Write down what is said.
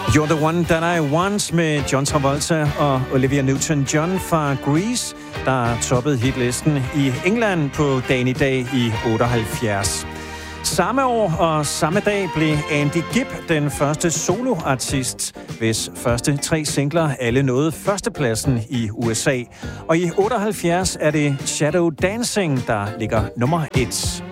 You're the one that I want med John Travolta og Olivia Newton-John fra Grease, der toppede hitlisten i England på dagen i dag i 78. Samme år og samme dag blev Andy Gibb den første soloartist, hvis første 3 singler alle nåede førstepladsen i USA. Og i 78 er det Shadow Dancing, der ligger nummer 1.